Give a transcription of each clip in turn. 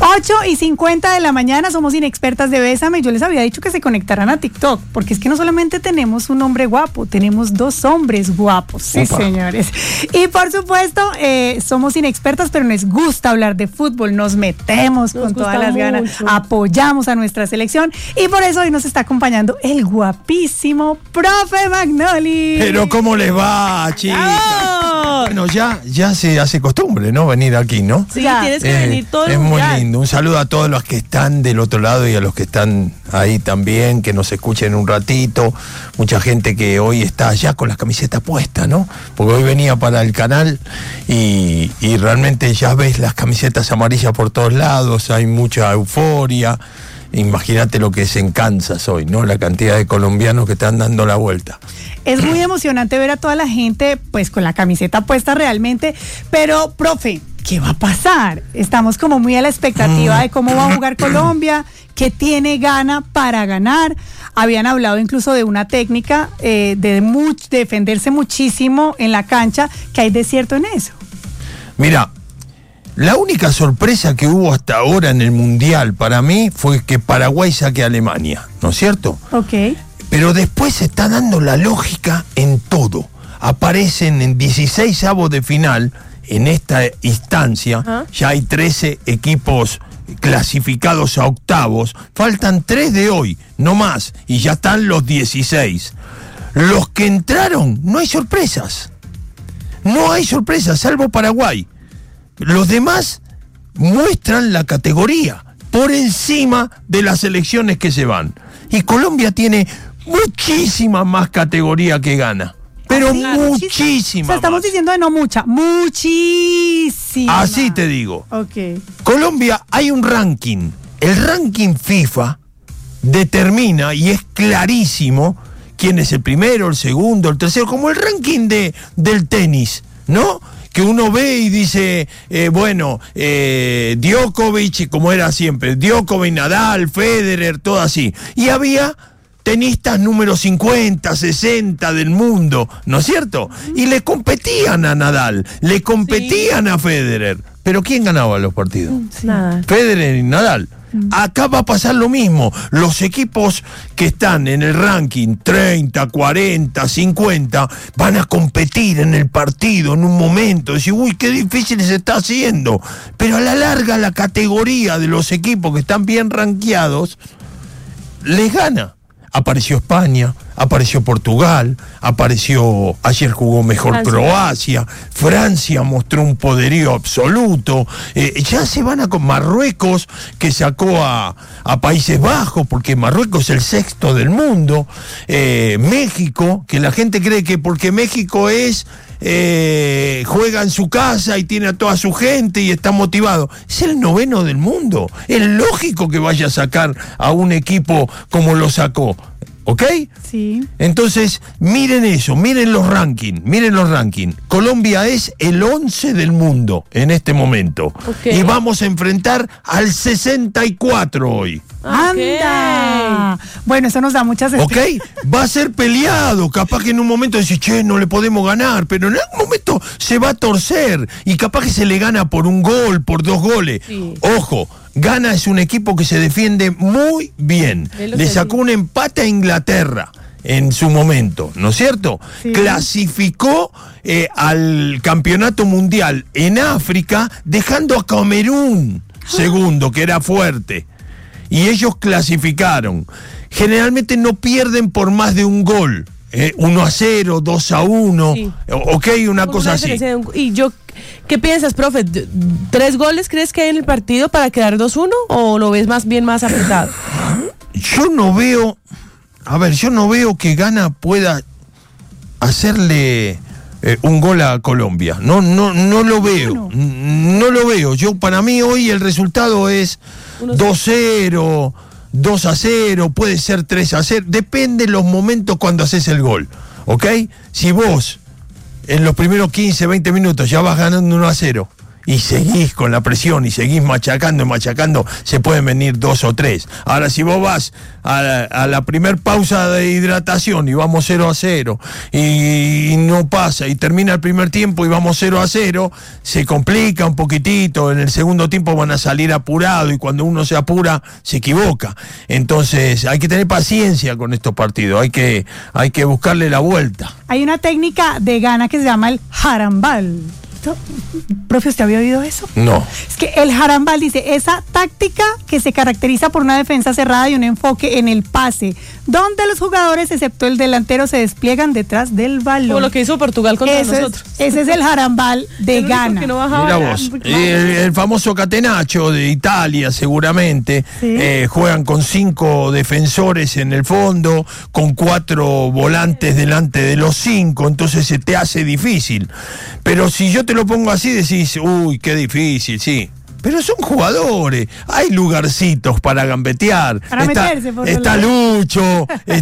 8:50 de la mañana, somos Inexpertas de Bésame. Yo les había dicho que se conectaran a TikTok, porque es que no solamente tenemos un hombre guapo, tenemos dos hombres guapos. Sí, Opa. señores. Y por supuesto, somos inexpertas, pero nos gusta hablar de fútbol, nos metemos con todas las ganas, apoyamos a nuestra selección, y por eso hoy nos está acompañando el guapísimo Profe Magnoli. Pero ¿cómo les va, chicas? ¡Bravo! Bueno, ya se hace costumbre, ¿no? Venir aquí, ¿no? Sí, tienes que venir todo el Es muy mundial. lindo. Un saludo a todos los que están del otro lado y a los que están ahí también, que nos escuchen un ratito. Mucha gente que hoy está allá con las camisetas puestas, ¿no? Porque hoy venía para el canal y realmente ya ves las camisetas amarillas por todos lados, hay mucha euforia. Imagínate lo que es en Kansas hoy, ¿no? La cantidad de colombianos que están dando la vuelta. Es muy emocionante ver a toda la gente pues con la camiseta puesta realmente, pero profe, ¿qué va a pasar? Estamos como muy a la expectativa de cómo va a jugar Colombia, qué tiene gana para ganar. Habían hablado incluso de una técnica de defenderse muchísimo en la cancha, que hay desierto en eso. Mira, la única sorpresa que hubo hasta ahora en el Mundial para mí fue que Paraguay saque a Alemania, ¿no es cierto? Ok. Pero después se está dando la lógica en todo. Aparecen en 16avos de final, en esta instancia, ya hay 13 equipos clasificados a octavos, faltan 3 de hoy, no más, y ya están los 16. Los que entraron, no hay sorpresas. No hay sorpresas, salvo Paraguay. Los demás muestran la categoría por encima de las selecciones que se van. Y Colombia tiene muchísima más categoría que gana. Pero muchísima. O sea, estamos más. diciendo de no mucha, muchísima. Así te digo. Ok. Colombia, hay un ranking. El ranking FIFA determina, y es clarísimo, quién es el primero, el segundo, el tercero, como el ranking del tenis, ¿no? Que uno ve y dice, Djokovic, como era siempre, Djokovic, Nadal, Federer, todo así. Y había tenistas número 50, 60 del mundo, ¿no es cierto? Y le competían a Nadal, le competían a Federer. Pero ¿quién ganaba los partidos? Nada. Federer y Nadal. Acá va a pasar lo mismo. Los equipos que están en el ranking 30, 40, 50 van a competir en el partido en un momento. Decir, uy, qué difícil se está haciendo. Pero a la larga la categoría de los equipos que están bien rankeados les gana. Apareció España, apareció Portugal, ayer jugó mejor Croacia, Francia mostró un poderío absoluto, ya se van con Marruecos, que sacó a Países Bajos, porque Marruecos es el sexto del mundo, México, que la gente cree que porque México juega en su casa y tiene a toda su gente y está motivado, es el 9º del mundo, es lógico que vaya a sacar a un equipo como lo sacó, ¿ok? Sí. Entonces, miren eso, miren los rankings. Colombia es el 11 del mundo en este momento. Okay. Y vamos a enfrentar al 64 hoy. ¡Anda! Bueno, eso nos da muchas ¿Ok? Va a ser peleado. Capaz que en un momento decís, che, no le podemos ganar. Pero en algún momento se va a torcer. Y capaz que se le gana por un gol, por 2 goles. Sí. Ojo, Ghana es un equipo que se defiende muy bien. Le sacó un empate a Inglaterra en su momento, ¿no es cierto? Sí. Clasificó al campeonato mundial en África, dejando a Camerún segundo, que era fuerte. Y ellos clasificaron. Generalmente no pierden por más de un gol. 1-0, 2-1, Sí. Ok, una cosa así. Y yo, ¿qué piensas, profe? ¿3 goles crees que hay en el partido para quedar 2-1 o lo ves más apretado? Yo no veo que Ghana pueda hacerle un gol a Colombia. No lo veo. No lo veo. Para mí hoy el resultado es 2-0, 2-0, puede ser 3-0. Depende de los momentos cuando haces el gol. ¿Ok? Si vos en los primeros 15, 20 minutos ya vas ganando 1-0 y seguís con la presión y seguís machacando, se pueden venir 2 o 3. Ahora, si vos vas a la primer pausa de hidratación y vamos 0-0 y no pasa, y termina el primer tiempo y vamos 0-0, se complica un poquitito. En el segundo tiempo van a salir apurados y cuando uno se apura se equivoca. Entonces hay que tener paciencia con estos partidos, hay que buscarle la vuelta. Hay una técnica de Ghana que se llama el jarambal. Profe, ¿usted había oído eso? No. Es que el jarambal dice, esa táctica que se caracteriza por una defensa cerrada y un enfoque en el pase, donde los jugadores, excepto el delantero, se despliegan detrás del balón. Como lo que hizo Portugal contra nosotros. Ese es el jarambal de Ghana. Mira vos, el famoso catenaccio de Italia seguramente, ¿sí? Juegan con 5 defensores en el fondo, con 4 volantes delante de los 5, entonces se te hace difícil. Pero si yo te lo pongo así, decís, uy, qué difícil, sí. Pero son jugadores, hay lugarcitos para gambetear. Para meterse por está Lucho,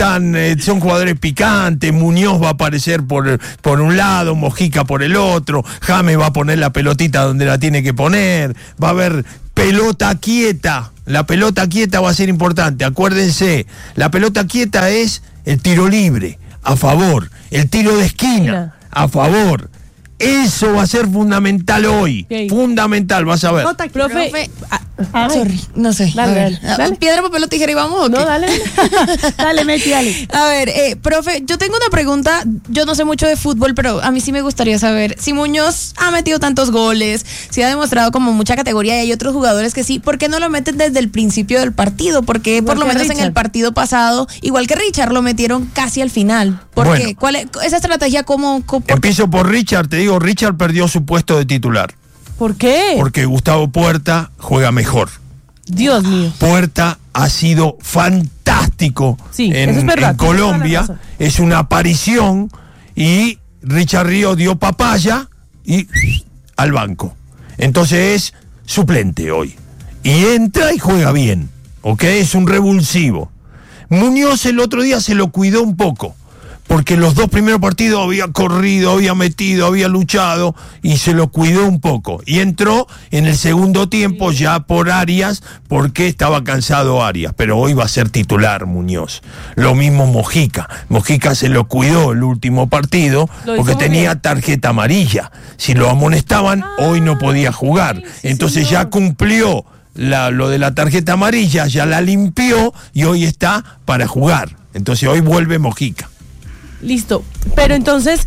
son jugadores picantes, Muñoz va a aparecer por un lado, Mojica por el otro, James va a poner la pelotita donde la tiene que poner, va a haber pelota quieta. La pelota quieta va a ser importante, acuérdense, la pelota quieta es el tiro libre, a favor, el tiro de esquina, a favor. Eso va a ser fundamental hoy. Okay. Fundamental, vas a ver. Profe, sorry, no sé. Dale. Piedra, papel o tijera y vamos. ¿O qué? No, dale. Dale, Meti, dale. A ver, profe, yo tengo una pregunta. Yo no sé mucho de fútbol, pero a mí sí me gustaría saber si Muñoz ha metido tantos goles, si ha demostrado como mucha categoría y hay otros jugadores que sí. ¿Por qué no lo meten desde el principio del partido? Porque igual por lo menos Richard. En el partido pasado, igual que Richard, lo metieron casi al final. ¿Por qué? ¿Cuál es esa estrategia? ¿Cómo? Empiezo por Richard, te digo. Richard perdió su puesto de titular. ¿Por qué? Porque Gustavo Puerta juega mejor. Dios mío. Puerta ha sido fantástico en Colombia. Es una aparición y Richard Río dio papaya y al banco. Entonces es suplente hoy. Y entra y juega bien. ¿Ok? Es un revulsivo. Muñoz el otro día se lo cuidó un poco. Porque los 2 primeros partidos había corrido, había metido, había luchado y se lo cuidó un poco. Y entró en el segundo tiempo ya por Arias, porque estaba cansado Arias. Pero hoy va a ser titular Muñoz. Lo mismo Mojica. Mojica se lo cuidó el último partido porque tenía tarjeta amarilla. Si lo amonestaban, hoy no podía jugar. Entonces ya cumplió lo de la tarjeta amarilla, ya la limpió y hoy está para jugar. Entonces hoy vuelve Mojica. Listo, pero entonces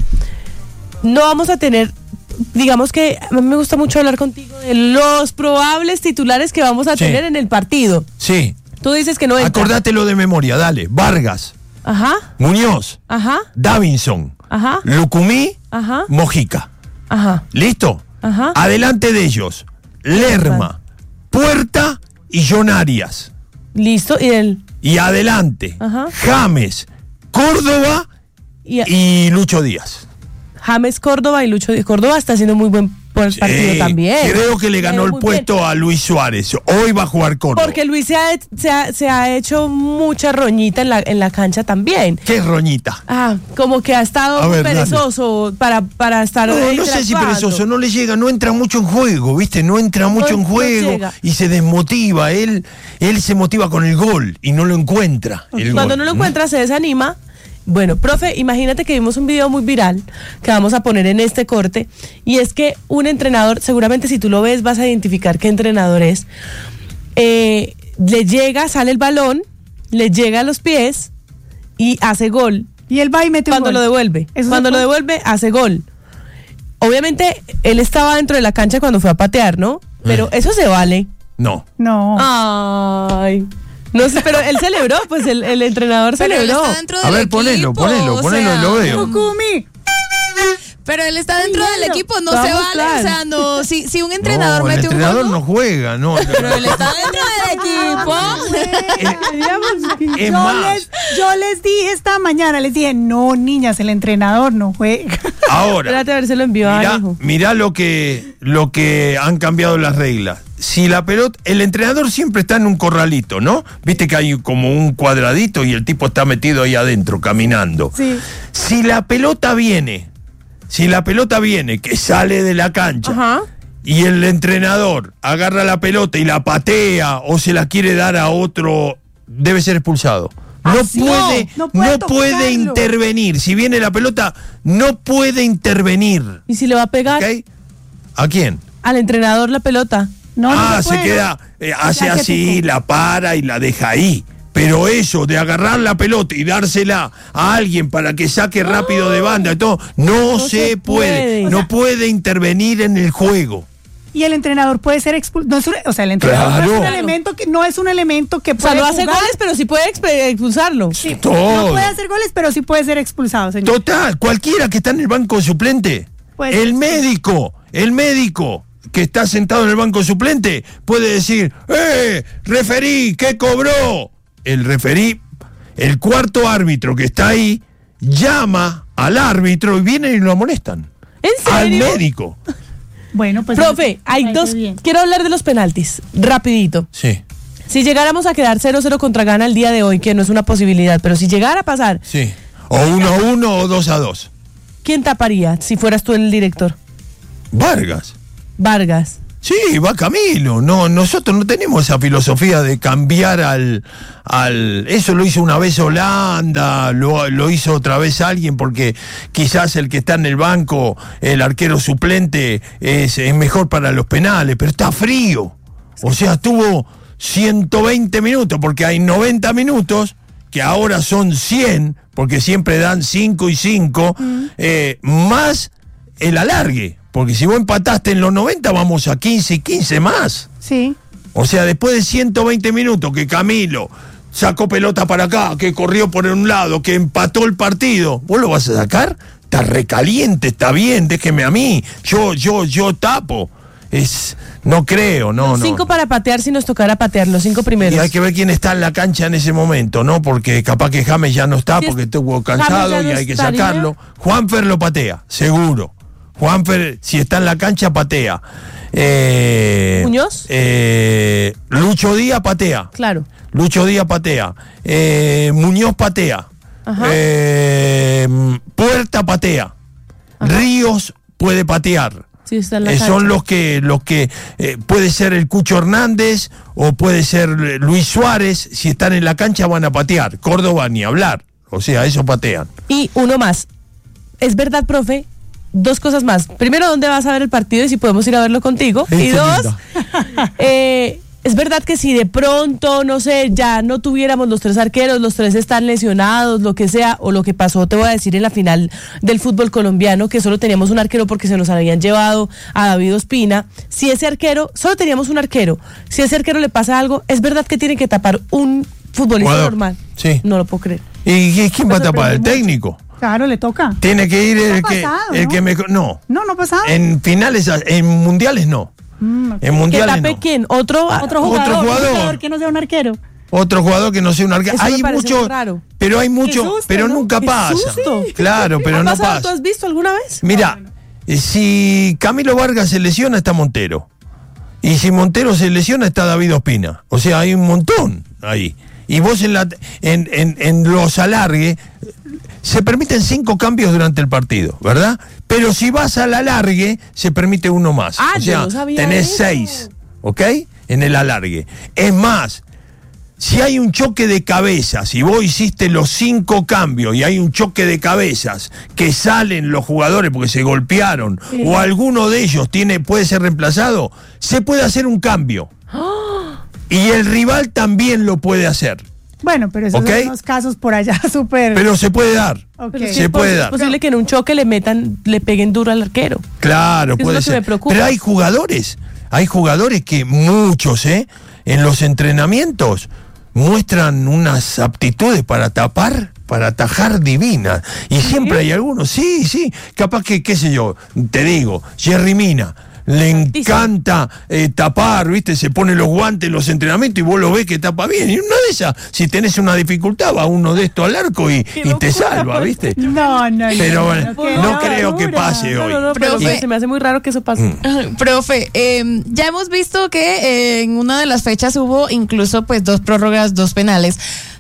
no vamos a tener, digamos que a mí me gusta mucho hablar contigo de los probables titulares que vamos a tener en el partido. Sí. Tú dices que no entra. Acordátelo de memoria, dale. Vargas. Ajá. Muñoz. Ajá. Davinson. Ajá. Lucumí. Ajá. Mojica. Ajá. ¿Listo? Ajá. Adelante de ellos, Lerma, Puerta y John Arias. Listo, y él. Y adelante, Ajá. James, Córdoba y Lucho Díaz. James, Córdoba y Lucho Díaz. Córdoba está haciendo muy buen partido también. Creo que le ganó el puesto bien a Luis Suárez. Hoy va a jugar Córdoba. Porque Luis se ha hecho mucha roñita en la cancha también. ¿Qué es roñita? Como que ha estado perezoso para estar. No sé si perezoso, no le llega, no entra mucho en juego, ¿viste? No entra mucho en juego y se desmotiva. Él se motiva con el gol y no lo encuentra. Cuando no lo encuentra, se desanima. Bueno, profe, imagínate que vimos un video muy viral que vamos a poner en este corte, y es que un entrenador, seguramente si tú lo ves vas a identificar qué entrenador es, le llega, sale el balón, le llega a los pies y hace gol. Y él va y mete un gol. Cuando lo devuelve. Cuando lo devuelve, hace gol. Obviamente, él estaba dentro de la cancha cuando fue a patear, ¿no? Pero eso se vale. No. Ay. No sé, pero él celebró, pues el entrenador celebró. A ver, ponelo, lo veo. Lucumí. Pero él está dentro del equipo, no se vale, o sea, no, si un entrenador mete un gol. El entrenador no juega, no. Pero él está dentro del equipo. Yo les dije esta mañana, les dije, no, niñas, el entrenador no juega. Ahora, espérate a ver si lo envió. Mirá lo que han cambiado las reglas. Si la pelota, el entrenador siempre está en un corralito, ¿no? Viste que hay como un cuadradito y el tipo está metido ahí adentro, caminando. Sí. Si la pelota viene, que sale de la cancha, ajá, y el entrenador agarra la pelota y la patea o se la quiere dar a otro, debe ser expulsado. No puede intervenir. Si viene la pelota, no puede intervenir. ¿Y si le va a pegar? ¿Okay? ¿A quién? Al entrenador la pelota. No se queda, hace así, la para y la deja ahí. Pero eso de agarrar la pelota y dársela a alguien para que saque rápido de banda y todo, no se puede. No puede intervenir en el juego. Y el entrenador puede ser expulsado. El entrenador no es un elemento que puede. No hace goles, pero sí puede expulsarlo. Sí, no puede hacer goles, pero sí puede ser expulsado, señor. Total, cualquiera que está en el banco suplente. El médico que está sentado en el banco suplente puede decir, referí, ¿qué cobró? El referí, el cuarto árbitro que está ahí, llama al árbitro y vienen y lo amonestan. ¿En serio? Al médico. Bueno, pues. Profe, hay dos. Quiero hablar de los penaltis, rapidito. Sí. Si llegáramos a quedar 0-0 contra Ghana el día de hoy, que no es una posibilidad, pero si llegara a pasar. Sí. O 1-1 o 2-2. ¿Quién taparía si fueras tú el director? Vargas. Sí, va Camilo. No, nosotros no tenemos esa filosofía de cambiar al eso lo hizo una vez Holanda, lo hizo otra vez alguien, porque quizás el que está en el banco, el arquero suplente, es mejor para los penales, pero está frío. O sea, tuvo 120 minutos, porque hay 90 minutos, que ahora son 100, porque siempre dan 5 y 5, más el alargue. Porque si vos empataste en los 90, vamos a 15 y 15 más. Sí. O sea, después de 120 minutos que Camilo sacó pelota para acá, que corrió por un lado, que empató el partido, ¿vos lo vas a sacar? Está recaliente, está bien, déjeme a mí. Yo tapo. No creo, no. 5 para patear si nos tocara patear, los 5 primeros. Y hay que ver quién está en la cancha en ese momento, ¿no? Porque capaz que James ya no está, porque estuvo cansado y hay que sacarlo. Juanfer lo patea, seguro. Juanfer, si está en la cancha, patea. ¿Muñoz? Lucho Díaz patea. Claro. Lucho Díaz patea. Muñoz patea. Puerta patea. Ajá. Ríos puede patear. Sí, está en la cancha. Son los que puede ser el Cucho Hernández o puede ser Luis Suárez. Si están en la cancha van a patear. Córdoba ni hablar. O sea, eso patean. Y uno más. Es verdad, profe. 2 cosas más. Primero, ¿dónde vas a ver el partido y si podemos ir a verlo contigo? Y 2, es verdad que si de pronto, no sé, ya no tuviéramos los 3 arqueros, los 3 están lesionados, lo que sea, o lo que pasó, te voy a decir, en la final del fútbol colombiano, que solo teníamos un arquero porque se nos habían llevado a David Ospina. Si ese arquero, solo teníamos un arquero, si a ese arquero le pasa algo, es verdad que tiene que tapar un futbolista normal. Sí. No lo puedo creer. ¿Y quién va a tapar? ¿El técnico? Claro, le toca. Tiene que ir el que mejor. No ha pasado. En finales, en mundiales no. En mundiales ¿Que tape no. quién? ¿Otro jugador que no sea un arquero. Otro jugador que no sea un arquero. Eso hay mucho, raro. pero hay mucho, susto, pero ¿no? nunca pasa. Sí. Claro, pero no pasa. ¿Tú has visto alguna vez? Mira, si Camilo Vargas se lesiona, está Montero. Y si Montero se lesiona, está David Ospina. O sea, hay un montón ahí. Y vos en los alargues se permiten 5 cambios durante el partido, ¿verdad? Pero si vas al alargue, se permite 1 más. O sea, yo no sabía tenés eso. 6, ¿ok? En el alargue. Es más, si hay un choque de cabezas y vos hiciste los 5 cambios y hay un choque de cabezas que salen los jugadores porque se golpearon, sí, o alguno de ellos puede ser reemplazado, se puede hacer un cambio. Y el rival también lo puede hacer. Bueno, pero esos son unos casos por allá súper. Pero se puede dar. Okay. Se puede dar. Es posible que en un choque le peguen duro al arquero. Claro, puede ser. Pero hay jugadores que muchos, en los entrenamientos muestran unas aptitudes para tapar, para atajar divinas. Y siempre hay algunos, sí, capaz que, qué sé yo, te digo, Jerry Mina. Le encanta tapar, ¿viste? Se pone los guantes en los entrenamientos y vos lo ves que tapa bien. Y una de esas, si tenés una dificultad, va uno de estos al arco y te salva, ¿viste? No. Pero bueno, no creo que pase hoy. No, profe, se me hace muy raro que eso pase. Profe, ya hemos visto que en una de las fechas hubo incluso pues 2 prórrogas, 2 penales.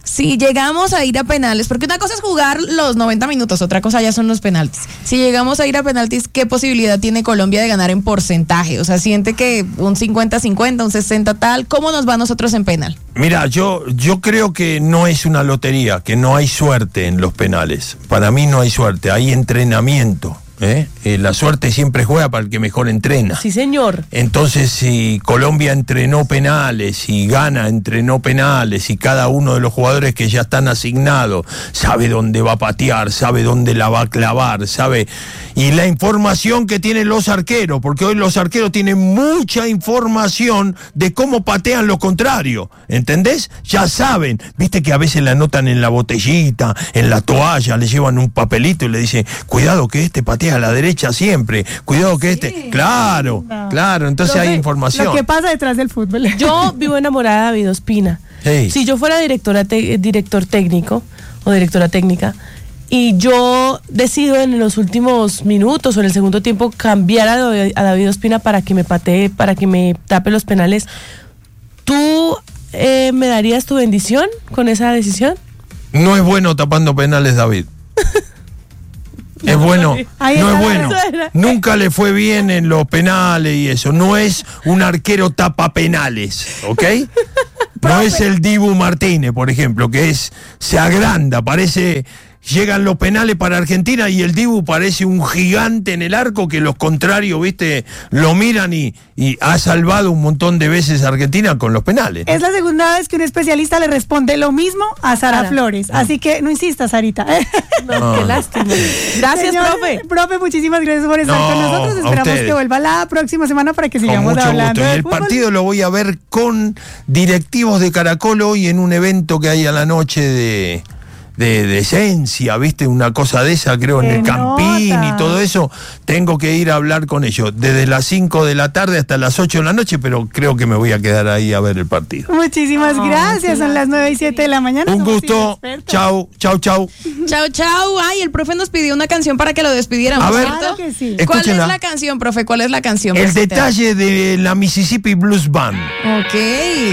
Si llegamos a ir a penales, porque una cosa es jugar los 90 minutos, otra cosa ya son los penaltis. Si llegamos a ir a penaltis, ¿qué posibilidad tiene Colombia de ganar en porcentaje? O sea, siente que un 50-50, un 60 tal, ¿cómo nos va a nosotros en penal? Mira, yo creo que no es una lotería, que no hay suerte en los penales. Para mí no hay suerte, hay entrenamiento. La suerte siempre juega para el que mejor entrena. Sí, señor. Entonces, si Colombia entrenó penales, y Ghana entrenó penales, y cada uno de los jugadores que ya están asignados sabe dónde va a patear, sabe dónde la va a clavar, sabe. Y la información que tienen los arqueros, porque hoy los arqueros tienen mucha información de cómo patean los contrarios, ¿entendés? Ya saben, viste que a veces la anotan en la botellita, en la toalla, le llevan un papelito y le dicen, cuidado que este patea a la derecha siempre, cuidado que claro, entonces hay información. Lo que pasa detrás del fútbol. Yo vivo enamorada de David Ospina. Hey. Si yo fuera director técnico o directora técnica y yo decido en los últimos minutos o en el segundo tiempo cambiar a David Ospina para que me patee, para que me tape los penales, ¿tú me darías tu bendición con esa decisión? No es bueno tapando penales, David. Es bueno, no es bueno. Nunca le fue bien en los penales y eso. No es un arquero tapa penales, ¿ok? No es el Dibu Martínez, por ejemplo, que se agranda, parece. Llegan los penales para Argentina y el Dibu parece un gigante en el arco que los contrarios, viste, lo miran y ha salvado un montón de veces a Argentina con los penales. Es la segunda vez que un especialista le responde lo mismo a Sara Flores. Así que no insistas, Sarita. No, qué lástima. Gracias, Señor, profe. Profe, muchísimas gracias por estar con nosotros. Esperamos que vuelva la próxima semana para que sigamos hablando. Y de el fútbol. partido lo voy a ver con directivos de Caracol hoy en un evento que hay a la noche de esencia, ¿viste? Una cosa de esa, creo, en el Campín y todo eso. Tengo que ir a hablar con ellos desde las 5 de la tarde hasta las 8 de la noche, pero creo que me voy a quedar ahí a ver el partido. Muchísimas gracias. Son las 9:07 de la mañana. Un Somos gusto. Chau. Chau. Ay, el profe nos pidió una canción para que lo despidiéramos, A ver. ¿cierto? Claro que sí. ¿Cuál es Escúchenla. la canción, profe? ¿Cuál es la canción? El Presente. detalle de la Mississippi Blues Band. Ok.